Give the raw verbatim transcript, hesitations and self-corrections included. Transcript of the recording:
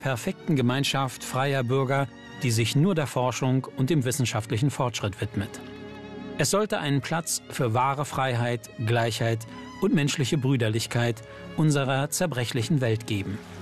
perfekten Gemeinschaft freier Bürger, die sich nur der Forschung und dem wissenschaftlichen Fortschritt widmet. Es sollte einen Platz für wahre Freiheit, Gleichheit und menschliche Brüderlichkeit unserer zerbrechlichen Welt geben.